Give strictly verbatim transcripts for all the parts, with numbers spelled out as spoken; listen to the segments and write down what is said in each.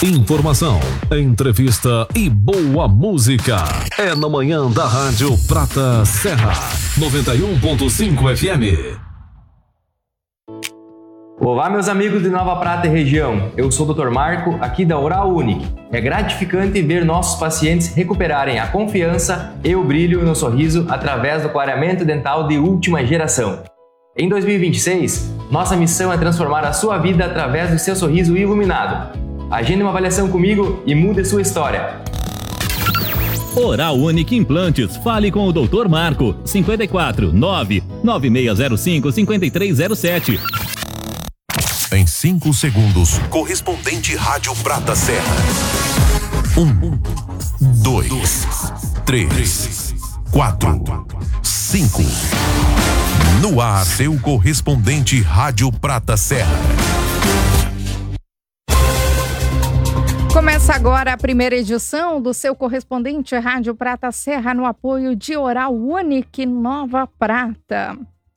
Informação, entrevista e boa música. É na manhã da Rádio Prata Serra, noventa e um ponto cinco F M. Olá, meus amigos de Nova Prata e região. Eu sou o doutor Marco, aqui da Oral Unique. É gratificante ver nossos pacientes recuperarem a confiança e o brilho no sorriso através do clareamento dental de última geração. Em dois mil e vinte e seis, nossa missão é transformar a sua vida através do seu sorriso iluminado. Agende uma avaliação comigo e mude sua história. Oral Unique Implantes. Fale com o doutor Marco. cinco quatro nove nove seis zero cinco cinco três zero sete. Em cinco segundos, correspondente Rádio Prata Serra. Um, dois, três, quatro, cinco. No ar, seu correspondente Rádio Prata Serra. Começa agora a primeira edição do seu correspondente Rádio Prata Serra no apoio de Oral Unique Nova Prata.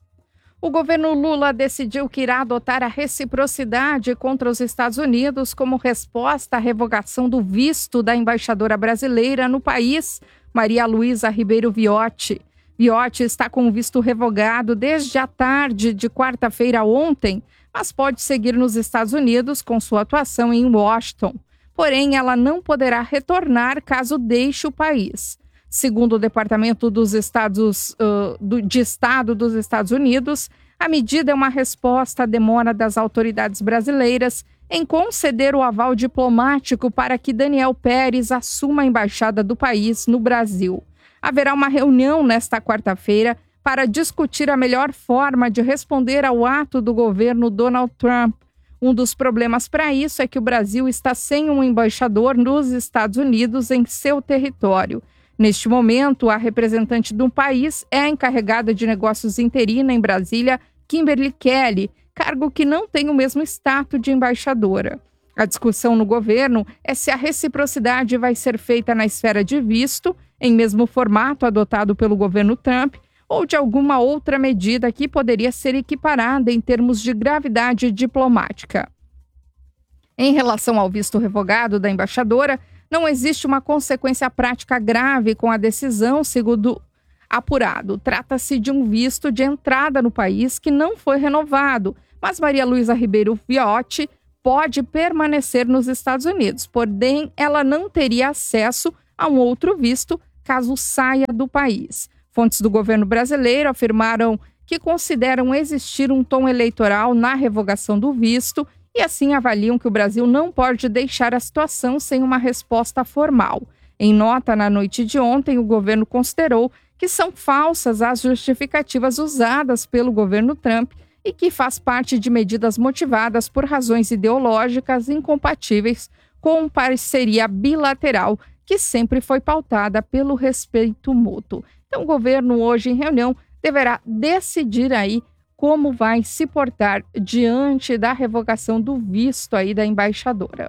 O governo Lula decidiu que irá adotar a reciprocidade contra os Estados Unidos como resposta à revogação do visto da embaixadora brasileira no país, Maria Luísa Ribeiro Viotti. Viotti está com o visto revogado desde a tarde de quarta-feira ontem, mas pode seguir nos Estados Unidos com sua atuação em Washington. Porém, ela não poderá retornar caso deixe o país. Segundo o Departamento dos Estados, uh, do, de Estado dos Estados Unidos, a medida é uma resposta à demora das autoridades brasileiras em conceder o aval diplomático para que Daniel Pérez assuma a embaixada do país no Brasil. Haverá uma reunião nesta quarta-feira para discutir a melhor forma de responder ao ato do governo Donald Trump. Um dos problemas para isso é que o Brasil está sem um embaixador nos Estados Unidos em seu território. Neste momento, a representante do país é a encarregada de negócios interina em Brasília, Kimberly Kelly, cargo que não tem o mesmo status de embaixadora. A discussão no governo é se a reciprocidade vai ser feita na esfera de visto, em mesmo formato adotado pelo governo Trump, ou de alguma outra medida que poderia ser equiparada em termos de gravidade diplomática. Em relação ao visto revogado da embaixadora, não existe uma consequência prática grave com a decisão, segundo apurado. Trata-se de um visto de entrada no país que não foi renovado, mas Maria Luísa Ribeiro Viotti pode permanecer nos Estados Unidos, porém ela não teria acesso a um outro visto caso saia do país. Fontes do governo brasileiro afirmaram que consideram existir um tom eleitoral na revogação do visto e assim avaliam que o Brasil não pode deixar a situação sem uma resposta formal. Em nota na noite de ontem, o governo considerou que são falsas as justificativas usadas pelo governo Trump e que faz parte de medidas motivadas por razões ideológicas incompatíveis com parceria bilateral que sempre foi pautada pelo respeito mútuo. Então, o governo hoje em reunião deverá decidir aí como vai se portar diante da revogação do visto aí da embaixadora.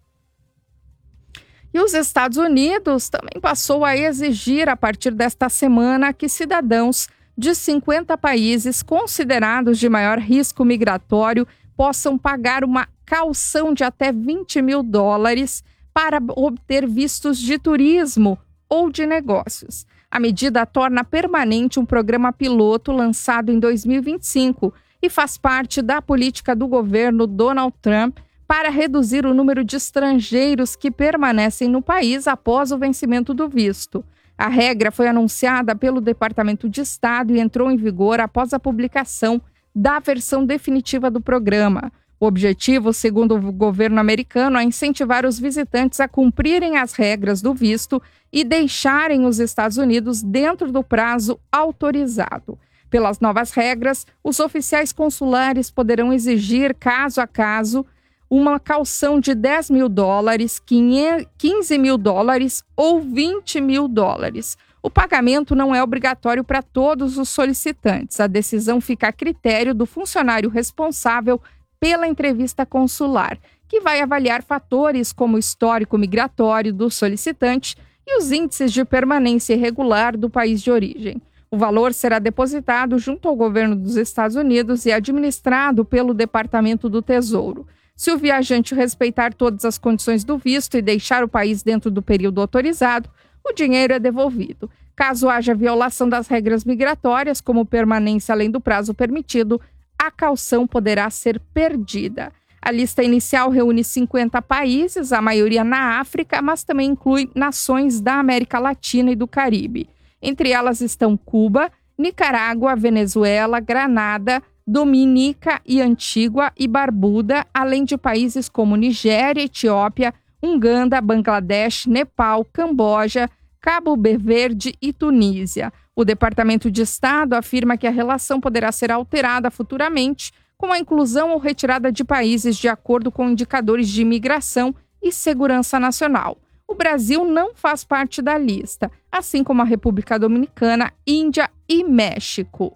E os Estados Unidos também passou a exigir, a partir desta semana, que cidadãos de cinquenta países considerados de maior risco migratório possam pagar uma caução de até vinte mil dólares para obter vistos de turismo ou de negócios. A medida torna permanente um programa piloto lançado em dois mil e vinte e cinco e faz parte da política do governo Donald Trump para reduzir o número de estrangeiros que permanecem no país após o vencimento do visto. A regra foi anunciada pelo Departamento de Estado e entrou em vigor após a publicação da versão definitiva do programa. O objetivo, segundo o governo americano, é incentivar os visitantes a cumprirem as regras do visto e deixarem os Estados Unidos dentro do prazo autorizado. Pelas novas regras, os oficiais consulares poderão exigir, caso a caso, uma caução de dez mil dólares, quinze mil dólares ou vinte mil dólares. O pagamento não é obrigatório para todos os solicitantes. A decisão fica a critério do funcionário responsável pela entrevista consular, que vai avaliar fatores como o histórico migratório do solicitante e os índices de permanência irregular do país de origem. O valor será depositado junto ao governo dos Estados Unidos e administrado pelo Departamento do Tesouro. Se o viajante respeitar todas as condições do visto e deixar o país dentro do período autorizado, o dinheiro é devolvido. Caso haja violação das regras migratórias, como permanência além do prazo permitido, a caução poderá ser perdida. A lista inicial reúne cinquenta países, a maioria na África, mas também inclui nações da América Latina e do Caribe. Entre elas estão Cuba, Nicarágua, Venezuela, Granada, Dominica e Antígua e Barbuda, além de países como Nigéria, Etiópia, Uganda, Bangladesh, Nepal, Camboja, Cabo Verde e Tunísia. O Departamento de Estado afirma que a relação poderá ser alterada futuramente com a inclusão ou retirada de países de acordo com indicadores de imigração e segurança nacional. O Brasil não faz parte da lista, assim como a República Dominicana, Índia e México.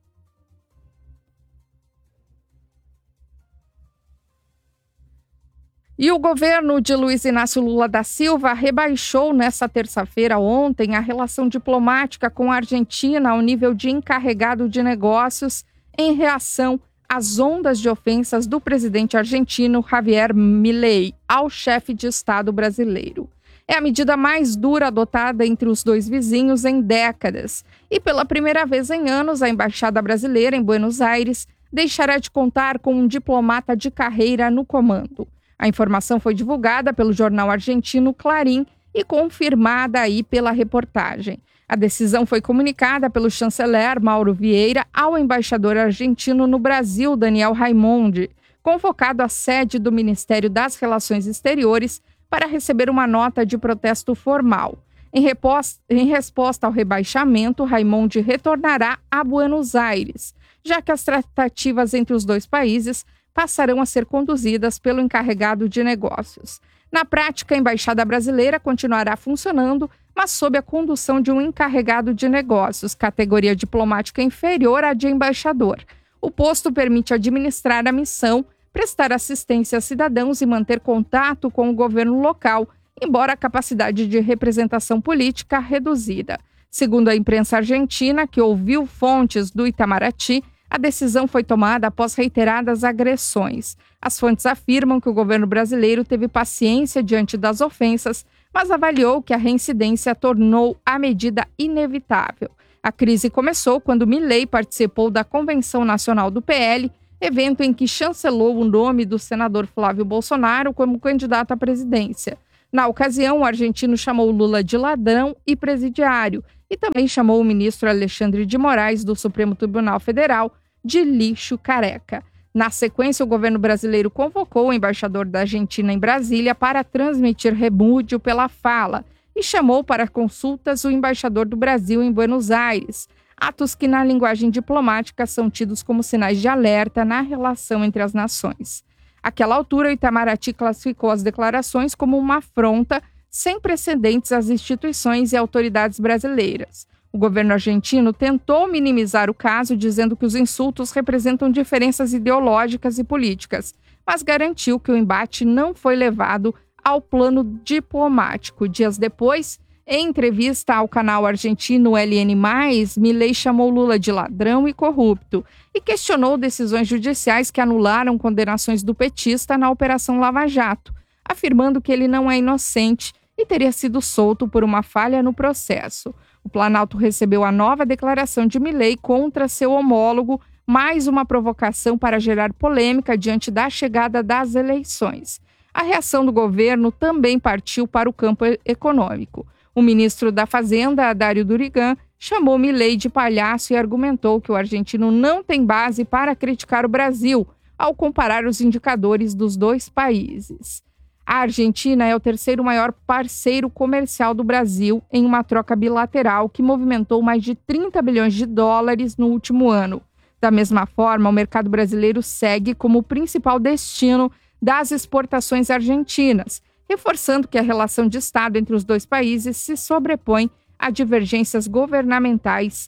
E o governo de Luiz Inácio Lula da Silva rebaixou nesta terça-feira, ontem, a relação diplomática com a Argentina ao nível de encarregado de negócios em reação às ondas de ofensas do presidente argentino Javier Milei ao chefe de Estado brasileiro. É a medida mais dura adotada entre os dois vizinhos em décadas. E pela primeira vez em anos, a Embaixada Brasileira em Buenos Aires deixará de contar com um diplomata de carreira no comando. A informação foi divulgada pelo jornal argentino Clarín e confirmada aí pela reportagem. A decisão foi comunicada pelo chanceler Mauro Vieira ao embaixador argentino no Brasil, Daniel Raimondi, convocado à sede do Ministério das Relações Exteriores para receber uma nota de protesto formal. Em, reposta, em resposta ao rebaixamento, Raimondi retornará a Buenos Aires, já que as tratativas entre os dois países passarão a ser conduzidas pelo encarregado de negócios. Na prática, a Embaixada Brasileira continuará funcionando, mas sob a condução de um encarregado de negócios, categoria diplomática inferior à de embaixador. O posto permite administrar a missão, prestar assistência a cidadãos e manter contato com o governo local, embora a capacidade de representação política reduzida. Segundo a imprensa argentina, que ouviu fontes do Itamaraty, a decisão foi tomada após reiteradas agressões. As fontes afirmam que o governo brasileiro teve paciência diante das ofensas, mas avaliou que a reincidência tornou a medida inevitável. A crise começou quando Milei participou da Convenção Nacional do P L, evento em que chancelou o nome do senador Flávio Bolsonaro como candidato à presidência. Na ocasião, o argentino chamou Lula de ladrão e presidiário e também chamou o ministro Alexandre de Moraes do Supremo Tribunal Federal de lixo careca. Na sequência, o governo brasileiro convocou o embaixador da Argentina em Brasília para transmitir repúdio pela fala e chamou para consultas o embaixador do Brasil em Buenos Aires, atos que na linguagem diplomática são tidos como sinais de alerta na relação entre as nações. Àquela altura, o Itamaraty classificou as declarações como uma afronta sem precedentes às instituições e autoridades brasileiras. O governo argentino tentou minimizar o caso, dizendo que os insultos representam diferenças ideológicas e políticas, mas garantiu que o embate não foi levado ao plano diplomático. Dias depois, em entrevista ao canal argentino L N mais, Milei chamou Lula de ladrão e corrupto e questionou decisões judiciais que anularam condenações do petista na Operação Lava Jato, afirmando que ele não é inocente e teria sido solto por uma falha no processo. O Planalto recebeu a nova declaração de Milei contra seu homólogo, mais uma provocação para gerar polêmica diante da chegada das eleições. A reação do governo também partiu para o campo econômico. O ministro da Fazenda, Dário Durigan, chamou Milei de palhaço e argumentou que o argentino não tem base para criticar o Brasil, ao comparar os indicadores dos dois países. A Argentina é o terceiro maior parceiro comercial do Brasil em uma troca bilateral que movimentou mais de trinta bilhões de dólares no último ano. Da mesma forma, o mercado brasileiro segue como o principal destino das exportações argentinas, reforçando que a relação de Estado entre os dois países se sobrepõe a divergências governamentais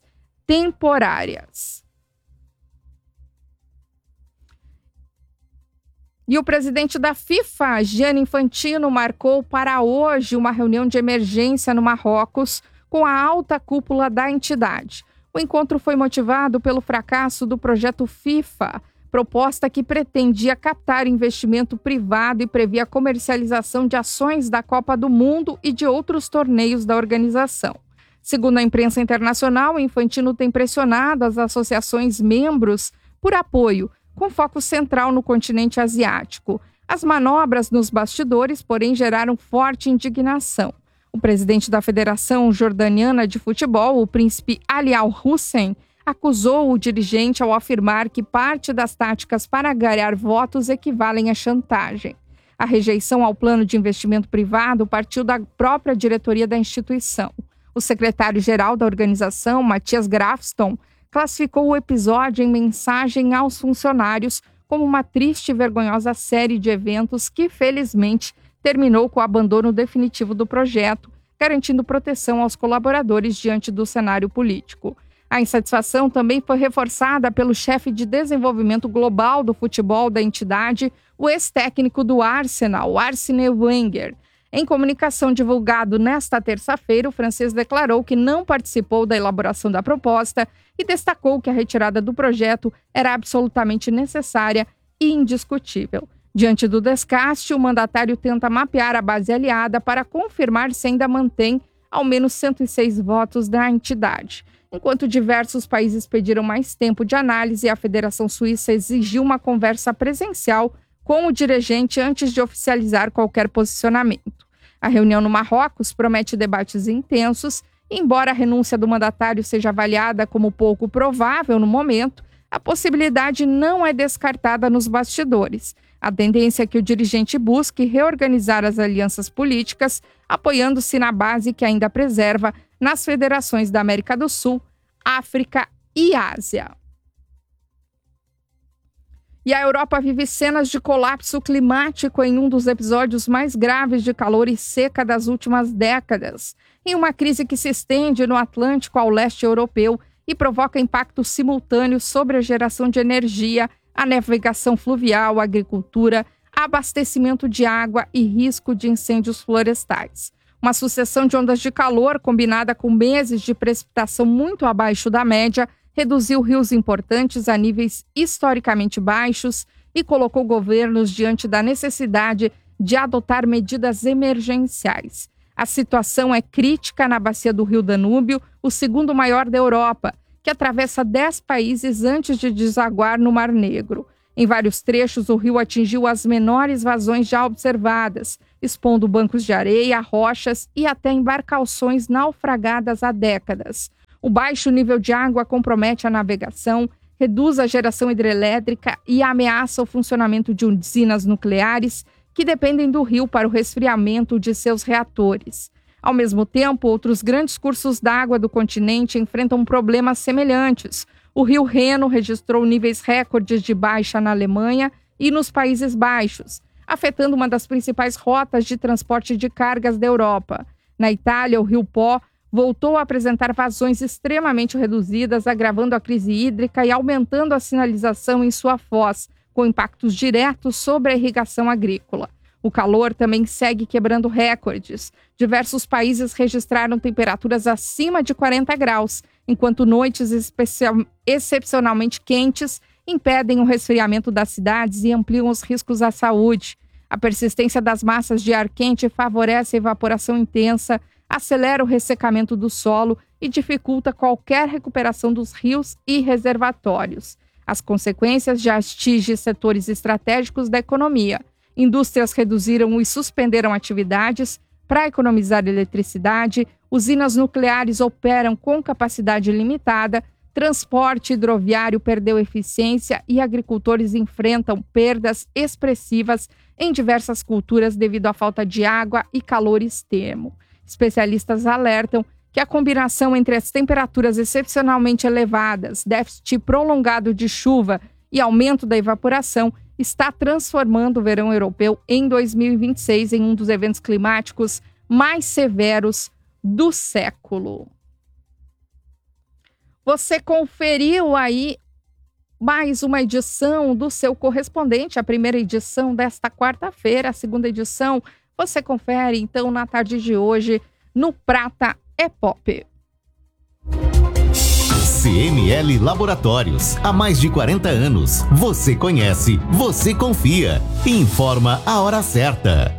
temporárias. E o presidente da FIFA, Gianni Infantino, marcou para hoje uma reunião de emergência no Marrocos com a alta cúpula da entidade. O encontro foi motivado pelo fracasso do projeto FIFA proposta que pretendia captar investimento privado e previa a comercialização de ações da Copa do Mundo e de outros torneios da organização. Segundo a imprensa internacional, Infantino tem pressionado as associações membros por apoio, com foco central no continente asiático. As manobras nos bastidores, porém, geraram forte indignação. O presidente da Federação Jordaniana de Futebol, o príncipe Ali Al-Hussein, acusou o dirigente ao afirmar que parte das táticas para ganhar votos equivalem à chantagem. A rejeição ao plano de investimento privado partiu da própria diretoria da instituição. O secretário-geral da organização, Matthias Grafston, classificou o episódio em mensagem aos funcionários como uma triste e vergonhosa série de eventos que, felizmente, terminou com o abandono definitivo do projeto, garantindo proteção aos colaboradores diante do cenário político. A insatisfação também foi reforçada pelo chefe de desenvolvimento global do futebol da entidade, o ex-técnico do Arsenal, Arsene Wenger. Em comunicação divulgado nesta terça-feira, o francês declarou que não participou da elaboração da proposta e destacou que a retirada do projeto era absolutamente necessária e indiscutível. Diante do desgaste, o mandatário tenta mapear a base aliada para confirmar se ainda mantém ao menos cento e seis votos da entidade. Enquanto diversos países pediram mais tempo de análise, a Federação Suíça exigiu uma conversa presencial com o dirigente antes de oficializar qualquer posicionamento. A reunião no Marrocos promete debates intensos, e embora a renúncia do mandatário seja avaliada como pouco provável no momento, a possibilidade não é descartada nos bastidores. A tendência é que o dirigente busque reorganizar as alianças políticas, apoiando-se na base que ainda preserva nas federações da América do Sul, África e Ásia. E a Europa vive cenas de colapso climático em um dos episódios mais graves de calor e seca das últimas décadas, em uma crise que se estende no Atlântico ao leste europeu e provoca impactos simultâneos sobre a geração de energia, a navegação fluvial, a agricultura, abastecimento de água e risco de incêndios florestais. Uma sucessão de ondas de calor, combinada com meses de precipitação muito abaixo da média, reduziu rios importantes a níveis historicamente baixos e colocou governos diante da necessidade de adotar medidas emergenciais. A situação é crítica na bacia do Rio Danúbio, o segundo maior da Europa, que atravessa dez países antes de desaguar no Mar Negro. Em vários trechos, o rio atingiu as menores vazões já observadas, expondo bancos de areia, rochas e até embarcações naufragadas há décadas. O baixo nível de água compromete a navegação, reduz a geração hidrelétrica e ameaça o funcionamento de usinas nucleares que dependem do rio para o resfriamento de seus reatores. Ao mesmo tempo, outros grandes cursos d'água do continente enfrentam problemas semelhantes. O rio Reno registrou níveis recordes de baixa na Alemanha e nos Países Baixos, afetando uma das principais rotas de transporte de cargas da Europa. Na Itália, o rio Pó voltou a apresentar vazões extremamente reduzidas, agravando a crise hídrica e aumentando a sinalização em sua foz, com impactos diretos sobre a irrigação agrícola. O calor também segue quebrando recordes. Diversos países registraram temperaturas acima de quarenta graus, enquanto noites especial, excepcionalmente quentes impedem o resfriamento das cidades e ampliam os riscos à saúde. A persistência das massas de ar quente favorece a evaporação intensa, acelera o ressecamento do solo e dificulta qualquer recuperação dos rios e reservatórios. As consequências já atingem setores estratégicos da economia. Indústrias reduziram e suspenderam atividades para economizar eletricidade, usinas nucleares operam com capacidade limitada, transporte hidroviário perdeu eficiência e agricultores enfrentam perdas expressivas em diversas culturas devido à falta de água e calor extremo. Especialistas alertam que a combinação entre as temperaturas excepcionalmente elevadas, déficit prolongado de chuva e aumento da evaporação está transformando o verão europeu em dois mil e vinte e seis em um dos eventos climáticos mais severos do século. Você conferiu aí mais uma edição do seu correspondente, a primeira edição desta quarta-feira, a segunda edição você confere então na tarde de hoje no Prata é Pop. C M L Laboratórios, há mais de quarenta anos. Você conhece, você confia. Informa a hora certa.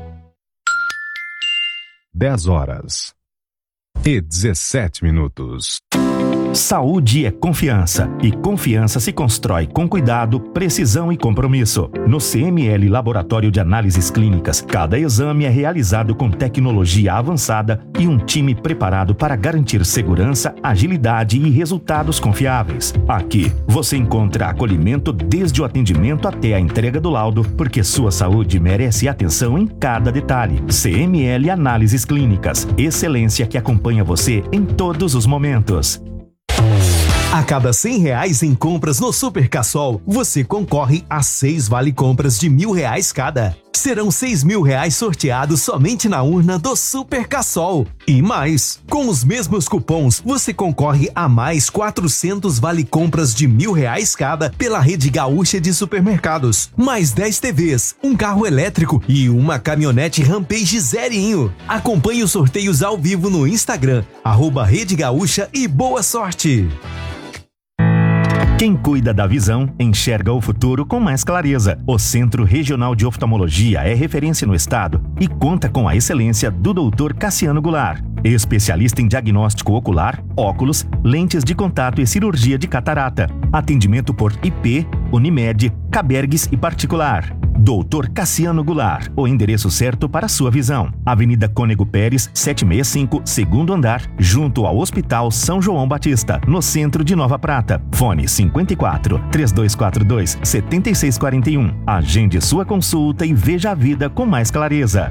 dez horas e dezessete minutos. Saúde é confiança, e confiança se constrói com cuidado, precisão e compromisso. No C M L Laboratório de Análises Clínicas, cada exame é realizado com tecnologia avançada e um time preparado para garantir segurança, agilidade e resultados confiáveis. Aqui, você encontra acolhimento desde o atendimento até a entrega do laudo, porque sua saúde merece atenção em cada detalhe. C M L Análises Clínicas, excelência que acompanha você em todos os momentos. A cada cem reais em compras no Super Cassol, você concorre a seis vale-compras de mil reais cada. Serão seis mil reais sorteados somente na urna do Super Cassol. E mais, com os mesmos cupons, você concorre a mais quatrocentos vale-compras de mil reais cada pela rede gaúcha de supermercados. Mais dez T Vs, um carro elétrico e uma caminhonete Rampage zerinho. Acompanhe os sorteios ao vivo no Instagram, arroba Rede Gaúcha, e boa sorte! Quem cuida da visão, enxerga o futuro com mais clareza. O Centro Regional de Oftalmologia é referência no estado e conta com a excelência do doutor Cassiano Goulart, especialista em diagnóstico ocular, óculos, lentes de contato e cirurgia de catarata. Atendimento por I P, Unimed, Cabergues e particular. doutor Cassiano Goulart, o endereço certo para a sua visão. Avenida Cônego Pérez, setecentos e sessenta e cinco, segundo andar, junto ao Hospital São João Batista, no centro de Nova Prata. Fone cinquenta e quatro, três dois quatro dois, sete seis quatro um. Agende sua consulta e veja a vida com mais clareza.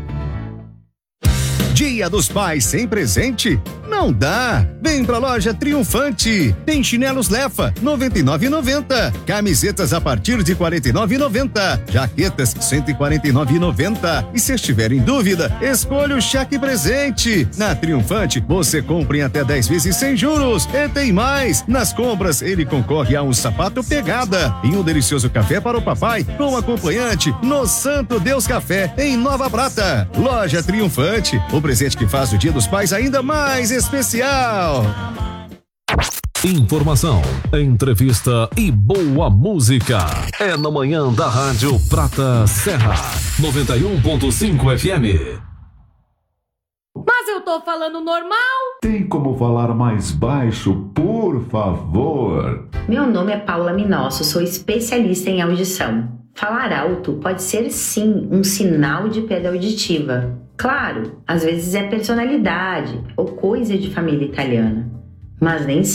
Dia dos Pais sem presente? Não dá! Vem pra loja Triunfante. Tem chinelos Lefa, noventa e nove reais e noventa centavos. Camisetas a partir de quarenta e nove reais e noventa centavos. Jaquetas, cento e quarenta e nove reais e noventa centavos. E se estiver em dúvida, escolha o cheque presente. Na Triunfante, você compra em até dez vezes sem juros. E tem mais! Nas compras, ele concorre a um sapato pegada e um delicioso café para o papai com acompanhante no Santo Deus Café, em Nova Prata. Loja Triunfante, o presente que faz o Dia dos Pais ainda mais especial. Informação, entrevista e boa música. É na manhã da Rádio Prata Serra, noventa e um ponto cinco F M. Mas eu tô falando normal. Tem como falar mais baixo, por favor? Meu nome é Paula Minosso, sou especialista em audição. Falar alto pode ser sim um sinal de perda auditiva. Claro, às vezes é personalidade ou coisa de família italiana, mas nem